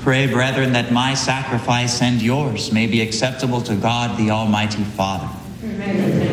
Pray, brethren, that my sacrifice and yours may be acceptable to God, the Almighty Father. Amen.